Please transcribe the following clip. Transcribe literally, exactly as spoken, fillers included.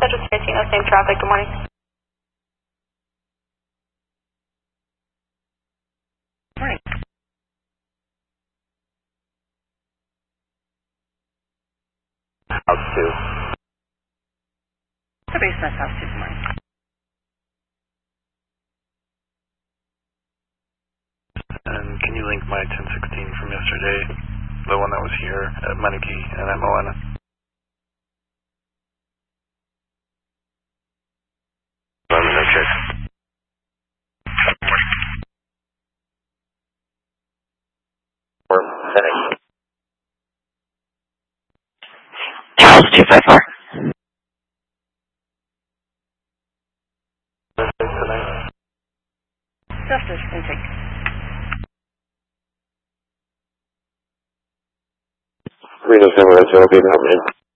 Dispatch with Tarantino, same traffic, good morning. Morning. House two. The basement house two, good morning. And can you link my ten sixteen from yesterday, the one that was here at Manaki and at Moana? I'm gonna check. Or setting. Charles two five four. Tonight. Justice, intake. Reno seven, that's will be now, man.